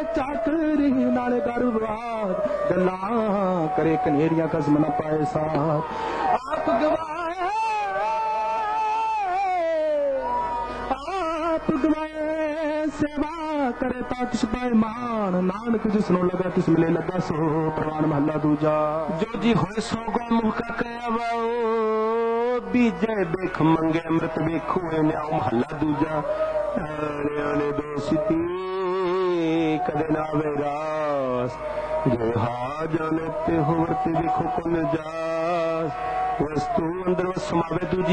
चाकरी नाले दरबार गल्लां करे कनेरियां कसम न पाए साथ आप गवाए सेवा करे ता किस पाए मान नानक जिसनों लगा किस मिले लगा सो परवान महला दूजा जो जी होए सो गो मुका कया वाओ बीजे बेख मंगे अमृत बेखो न्याओ महला दूजा आने दोस्ती कदे ना वेरास जो हा जाने ते होवरते देखो कुल जास वस्तु अंदर समावे दूजी